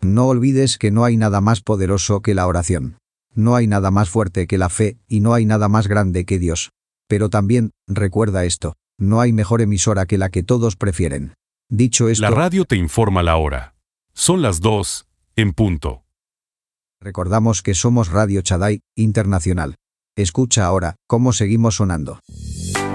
No olvides que no hay nada más poderoso que la oración. No hay nada más fuerte que la fe y no hay nada más grande que Dios. Pero también, recuerda esto, no hay mejor emisora que la que todos prefieren. Dicho esto, La radio te informa la hora. Son las 2, en punto. recordamos que somos Radio Shaddai Internacional. Escucha ahora cómo seguimos sonando.